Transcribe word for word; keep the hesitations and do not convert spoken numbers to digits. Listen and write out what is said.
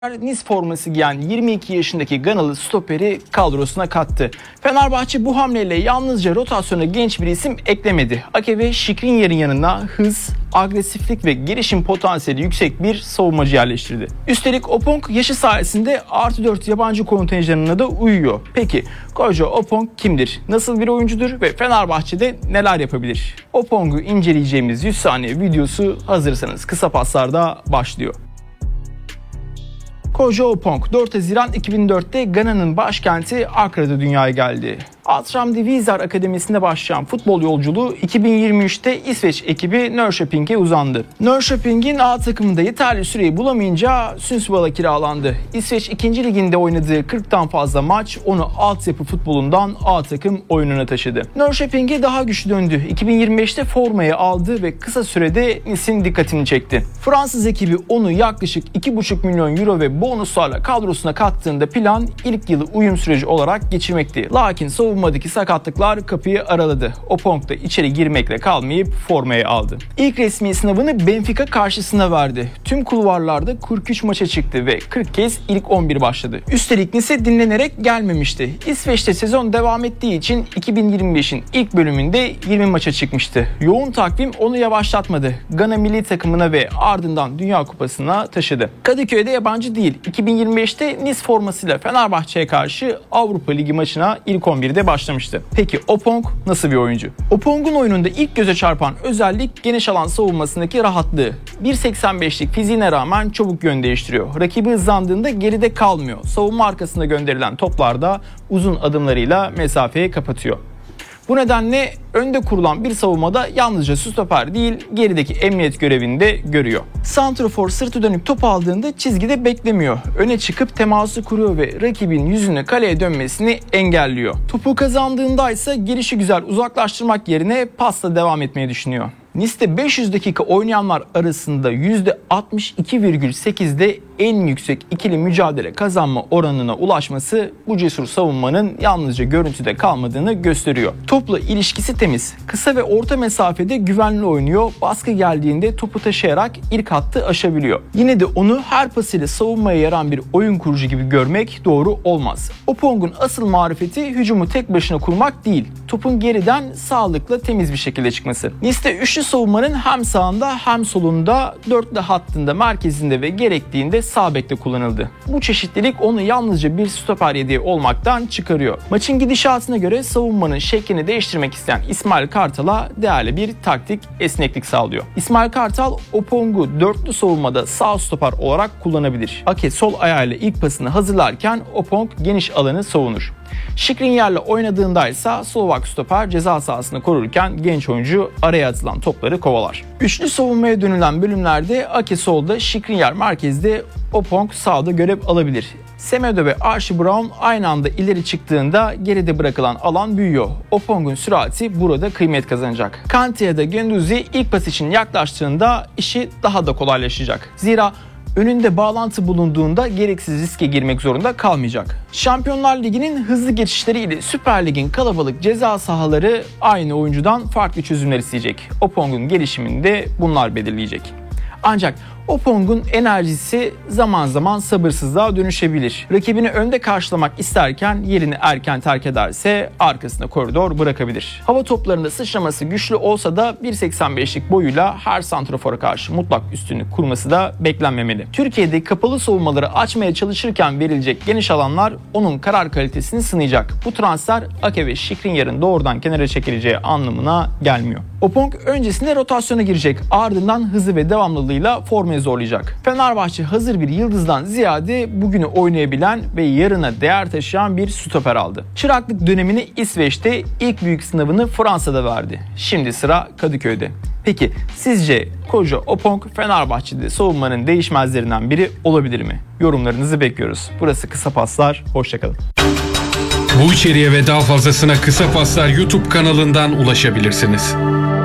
Nice forması giyen yirmi iki yaşındaki Ganalı stoperi kadrosuna kattı. Fenerbahçe bu hamleyle yalnızca rotasyona genç bir isim eklemedi. Ake ve Skriniar'ın yanına hız, agresiflik ve gelişim potansiyeli yüksek bir savunmacı yerleştirdi. Üstelik Opong yaşı sayesinde artı dört yabancı kontenjanına da uyuyor. Peki Kojo Opong kimdir? Nasıl bir oyuncudur ve Fenerbahçe'de neler yapabilir? Opong'u inceleyeceğimiz yüz saniye videosu hazırsanız kısa paslarda başlıyor. Kojo Opong dört Haziran iki bin dörtte Gana'nın başkenti Akra'da dünyaya geldi. Altram Divisar Akademisi'nde başlayan futbol yolculuğu iki bin yirmi üçte İsveç ekibi Norrköping'e uzandı. Norrköping'in A takımında yeterli süreyi bulamayınca Sundsvall'a kiralandı. İsveç ikinci liginde oynadığı kırktan fazla maç onu altyapı futbolundan A takım oyununa taşıdı. Norrköping'e daha güçlü döndü. iki bin yirmi beşte formayı aldı ve kısa sürede Nice'in dikkatini çekti. Fransız ekibi onu yaklaşık iki buçuk milyon euro ve bonuslarla kadrosuna kattığında plan ilk yılı uyum süreci olarak geçirmekti. Lakin savunmadaki sakatlıklar kapıyı araladı. Opong da içeri girmekle kalmayıp formayı aldı. İlk resmi sınavını Benfica karşısına verdi. Tüm kulvarlarda kırk üç maça çıktı ve kırk kez ilk on bir başladı. Üstelik Nice dinlenerek gelmemişti. İsveç'te sezon devam ettiği için iki bin yirmi beşin ilk bölümünde yirmi maça çıkmıştı. Yoğun takvim onu yavaşlatmadı. Gana milli takımına ve ardından Dünya Kupası'na taşıdı. Kadıköy'de yabancı değil. iki bin yirmi beşte Nice formasıyla Fenerbahçe'ye karşı Avrupa Ligi maçına ilk on birde başlamıştı. Peki Opong nasıl bir oyuncu? Opong'un oyununda ilk göze çarpan özellik geniş alan savunmasındaki rahatlığı. bir seksen beşlik fiziğine rağmen çabuk yön değiştiriyor. Rakibi hızlandığında geride kalmıyor. Savunma arkasında gönderilen toplarda uzun adımlarıyla mesafeyi kapatıyor. Bu nedenle önde kurulan bir savunmada yalnızca stoper değil, gerideki emniyet görevini de görüyor. Santrafor sırtı dönük top aldığında çizgide beklemiyor. Öne çıkıp teması kuruyor ve rakibin yüzüne kaleye dönmesini engelliyor. Topu kazandığında ise gelişigüzel uzaklaştırmak yerine pasla devam etmeyi düşünüyor. Nice'de beş yüz dakika oynayanlar arasında yüzde altmış iki virgül sekizde en yüksek ikili mücadele kazanma oranına ulaşması bu cesur savunmanın yalnızca görüntüde kalmadığını gösteriyor. Topla ilişkisi temiz. Kısa ve orta mesafede güvenli oynuyor. Baskı geldiğinde topu taşıyarak ilk hattı aşabiliyor. Yine de onu her pasıyla savunmaya yaran bir oyun kurucu gibi görmek doğru olmaz. Opong'un asıl marifeti hücumu tek başına kurmak değil, topun geriden sağlıkla temiz bir şekilde çıkması. Nice'de üçlü savunmanın hem sağında hem solunda, dörtlü hattında, merkezinde ve gerektiğinde sağ bekte kullanıldı. Bu çeşitlilik onu yalnızca bir stoper yedeği olmaktan çıkarıyor. Maçın gidişatına göre savunmanın şeklini değiştirmek isteyen İsmail Kartal'a değerli bir taktik esneklik sağlıyor. İsmail Kartal, Opong'u dörtlü savunmada sağ stoper olarak kullanabilir. Ake sol ayağıyla ilk pasını hazırlarken Opong geniş alanı savunur. Skriniar'la oynadığında ise Slovak stoper ceza sahasını korurken genç oyuncu araya atılan topları kovalar. Üçlü savunmaya dönülen bölümlerde Ake solda, Skriniar merkezde, Opong sağda görev alabilir. Semedo ve Archie Brown aynı anda ileri çıktığında geride bırakılan alan büyüyor. Opong'un sürati burada kıymet kazanacak. Kante ya da Guendouzi ilk pas için yaklaştığında işi daha da kolaylaşacak. Zira önünde bağlantı bulunduğunda gereksiz riske girmek zorunda kalmayacak. Şampiyonlar Ligi'nin hızlı geçişleri ile Süper Lig'in kalabalık ceza sahaları aynı oyuncudan farklı çözümler isteyecek. Opong'un gelişimini de bunlar belirleyecek. Ancak Opong'un enerjisi zaman zaman sabırsızlığa dönüşebilir. Rakibini önde karşılamak isterken yerini erken terk ederse arkasına koridor bırakabilir. Hava toplarında sıçraması güçlü olsa da bir seksen beşlik boyuyla her santrafora karşı mutlak üstünlük kurması da beklenmemeli. Türkiye'de kapalı savunmaları açmaya çalışırken verilecek geniş alanlar onun karar kalitesini sınayacak. Bu transfer Ake ve Skriniar'ın doğrudan kenara çekileceği anlamına gelmiyor. Opong öncesinde rotasyona girecek, ardından hızı ve devamlılığıyla formayı zorlayacak. Fenerbahçe hazır bir yıldızdan ziyade bugünü oynayabilen ve yarına değer taşıyan bir stoper aldı. Çıraklık dönemini İsveç'te, ilk büyük sınavını Fransa'da verdi. Şimdi sıra Kadıköy'de. Peki sizce Kojo Opong Fenerbahçe'de savunmanın değişmezlerinden biri olabilir mi? Yorumlarınızı bekliyoruz. Burası Kısa Paslar, hoşçakalın. Bu içeriğe ve daha fazlasına Kısa Paslar YouTube kanalından ulaşabilirsiniz.